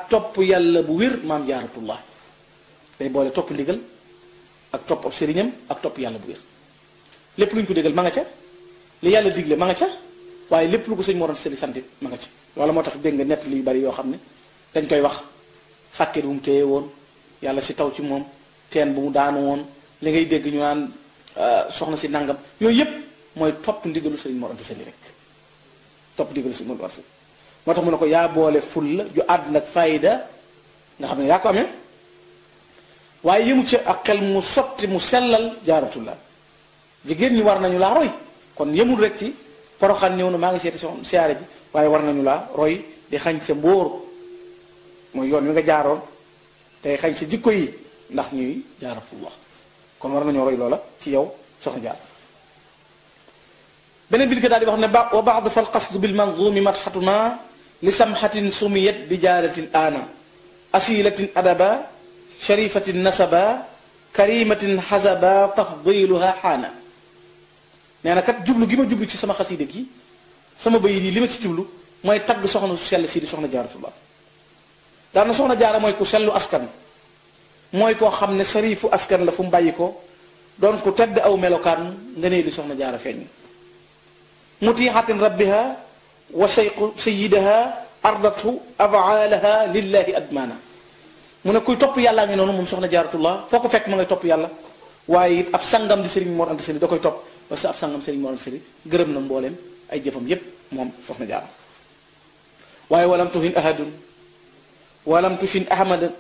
topp yàlla bu wér maam jaaratullah day boole topp ndigal ak topp ab sëriñam ak topp yàlla bu wér lépp lu ñu ko digal ma nga ca li yàlla digle ma nga ca waaye lépp lu ko sëñ Mor Anta Sali santit ma nga ca wala moo tax dégg nga nett yu bari yoo xam ne dañ koy wax sàkket bu mu téye woon yàlla si taw ci moom teen bu mu daanu woon li ngay dégg ñu naan soxna si nangam yooyu yépp mooy topp ndigalu sëñ Mor Anta Sali rek topp ndigalu sëñ Mor Anta Sali moo tax mu ne ko yaa boole fulla ju àdduna ak fayda nga xam ne yaa ko amee waaye yëmu ca ak xel mu sotti mu sellal jaaratullah jigéen ñi war nañu laa roy kon yëmul rek ci poroxaan ñëw na maa ngi seeti soxna siyaare ji waaye war nañu laa roy di xañ sa mbóor mooy yoon wi nga jaaroon tey xañ sa jikko yi ndax ñuy jaaratullah kon war nañoo roy loola ci yow soxna jaar beneen bi daal di wax ne wa ba'd fal qasd bil manzumi madhatuna li samhatin sumiyat bi jaaratil aana asilatin adaba sharifatin nasaba karimatin hazaba tafdiluha xaana nee na kat jublu gi ma jublu ci sama xasida gi sama bayit yi li ma ci jublu mooy tagg soxna su sell si di soxna jaaratullah daan na soxna jaara mooy ku sellu askan mooy koo xam ne sarifu askan la fu mu bàyyi ko doon ku tedd aw melokaan nga nee di soxna jaara feeñ mutiixatin rabbiha wa sayyidaha ardatu afaalaha lillahi admana mu ne kuy topp yàllaa ngi noonu moom soxna jaaratullah foo ko fekk ma ngay topp yàlla waaye it ab sangam di Serigne Mor Anta Sali da koy topp parce que ab sangam Serigne Mor Anta Sali gërëm na mbooleem ay jëfam yépp moom soxna jaara waaye walam tuhin ahadun walam tushin ahmadan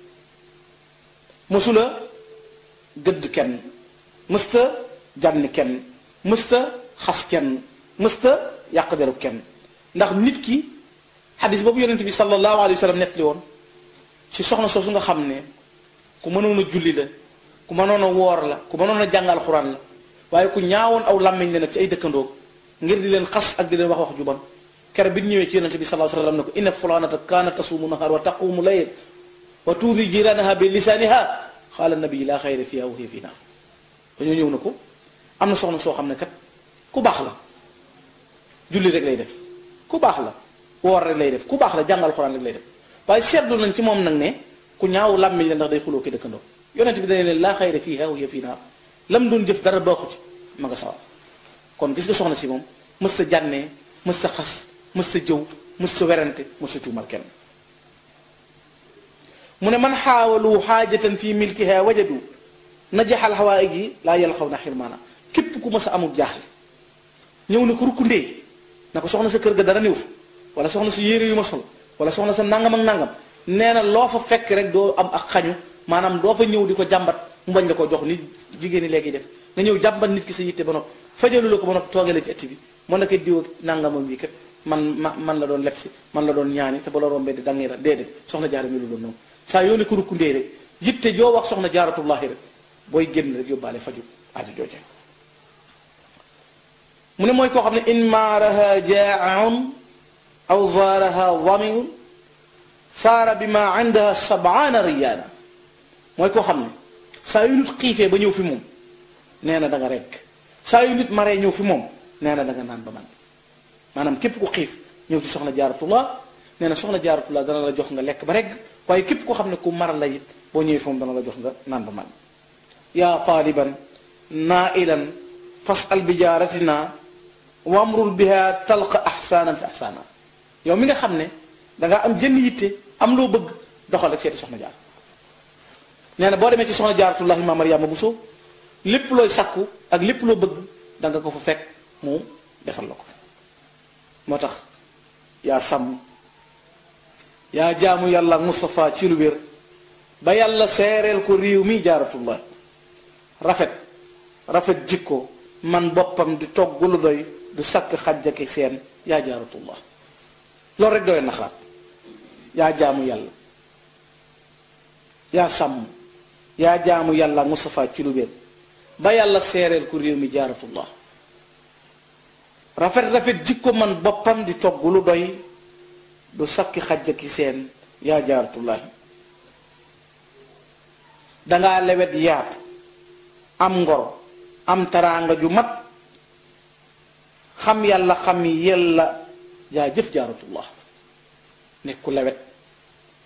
mësula gëdd kenn mësta jànni kenn mësta xas kenn mësta yàq derub kenn ndax nit ki xadis boobu yonent bi sallallahu alayhi wa sallam nettali woon ci soxna soosu nga xam ne ku mënoon a julli la ku mënoon a woor la ku mënoon a jàngal xuraan la waaye ku ñaawoon aw làmmiñ la nag ci ay dëkkandoo ngir di leen xas ak di leen wax ju bon kere bi ñëwee ci yonent bi sallallahu alayhi wa sallam ne ko inna fulanata kaanat tasuumu nahar wa taqumu layl wa tuudi jiranaha bi lisaaniha qaala nabi laa xayra fiha wa hiya fi naar dañoo ñëw na ko am na soxna soo xam ne kat ku baax la julli rek lay def ku baax la woor rek lay def ku baax la jàngal xuraan rek lay def waaye seetlu nañ ci moom nag ne ku ñaaw làmmiñ la ndax day xuloo ki dëkkandoo yonent bi dañu leen laa xayra fiha wa hiya fi naar lam doon jëf dara baaxu ci ma nga sawar kon gis nga soxna si moom mës sa jànnee mës sa xas mës sa jëw mës sa werante mës sa tuumal kenn mu ne man xaawalu xaajatan fi milkiha wajadu najaxal xawaay ji laa yàlla xaw na xirmaana képp ku mës a amul jaaxle ñëw na ko rukkundee na ko soxna sa kër ga dara néew fa wala soxna sa yére yu ma sol wala soxna sa nangam ak nangam nee na loo fa fekk rek doo am ak xañu maanaam doo fa ñëw di ko jàmbat mu bañ la ko jox ni jigéen ñi léegi def nga ñëw jàmbat nit ki sa yitte ba noppi fajalu la ko ba noppi toogale ci ëtt bi mën na ko diw ak nangamam bi kat man la doon leb si man la doon ñaani te ba la rombee di dangira déedéet soxna jaara mi lu doon noonu saa yoo ne ko rukkundee rek yitte joo wax soxna jaaratullahi rek booy génn rek yóbbaale faju aaju jooje mu ne mooy koo xam ne in maaraha jaaun aw zaaraha damiun saara bi ma indaha sabaana riyaana mooy koo xam ne saa yu nit xiifee ba ñëw fi moom nee na da nga rekk saa yu nit maree ñëw fi moom nee na da nga naan ba man maanaam képp ku xiif ñëw ci soxna jaaratullah nee na soxna jaaratullah dana la jox nga lekk ba regg waaye képp koo xam ne ku maral la it boo ñëwee fi moom dana la jox nga naan ba man yaa taaliban naailan fasal bi jaaratina wamrul biha talqa ahsaanan fi ahsaana yow mi nga xam ne dangaa am jënn yitte am loo bëgg doxal ak seeti soxna jaar nee na boo demee ci soxna jaaratullahi ma Mariama Bousso lépp looy sakku ak lépp loo bëgg danga ko fa fekk mu defal la ko moo tax yaa sàmm yaa jaamu yàlla ak Moustapha ci lu wér ba yàlla seereel ko réew mi jaaratullah rafet jikko man boppam di togg lu doy du sakk xajjaki seen yaa jaaratullah loolu rek doy na xalaat yaa jaamu yàlla yaa sàmm yaa jaamu yàlla ak Moustapha ci lu wér ba yàlla seereel ko réew mi jaaratullah rafet jikko man boppam di togg lu doy du sakki xajjaki seen yaa jaaratullahi dangaa lewet yaatu am ngor am taraanga ju mat xam yàlla xam yella yaa jëf jaaratullah nekk ku lewet